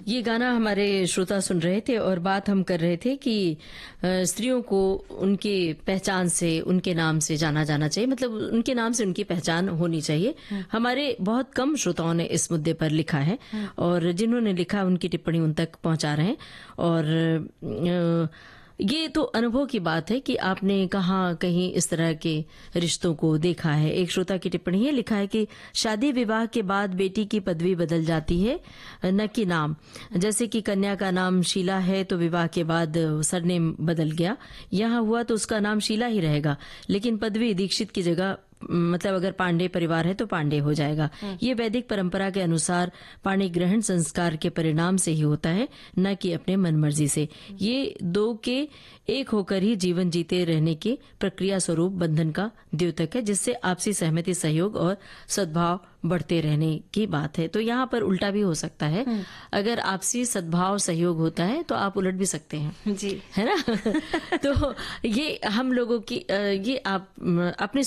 ये गाना हमारे श्रोता सुन रहे थे और बात हम कर रहे थे कि स्त्रियों को उनके पहचान से, उनके नाम से जाना जाना चाहिए, मतलब उनके नाम से उनकी पहचान होनी चाहिए। हमारे बहुत कम श्रोताओं ने इस मुद्दे पर लिखा है और जिन्होंने लिखा उनकी टिप्पणी उन तक पहुंचा रहे हैं। और ये तो अनुभव की बात है कि आपने कहाँ कहीं इस तरह के रिश्तों को देखा है। एक श्रोता की टिप्पणी है, लिखा है कि शादी विवाह के बाद बेटी की पदवी बदल जाती है, न कि नाम। जैसे कि कन्या का नाम शीला है तो विवाह के बाद सरनेम बदल गया, यहाँ हुआ तो उसका नाम शीला ही रहेगा, लेकिन पदवी दीक्षित की जगह, मतलब अगर पांडे परिवार है तो पांडे हो जाएगा। ये वैदिक परंपरा के अनुसार पाणी ग्रहण संस्कार के परिणाम से ही होता है, न कि अपने मनमर्जी से। ये दो के एक होकर ही जीवन जीते रहने की प्रक्रिया स्वरूप बंधन का द्योतक है, जिससे आपसी सहमति, सहयोग और सद्भाव बढ़ते रहने की बात है। तो यहाँ पर उल्टा भी हो सकता है। अगर आपसी सद्भाव सहयोग होता है तो आप उलट भी सकते हैं जी, है ना। तो ये हम लोगों की ये आप अपने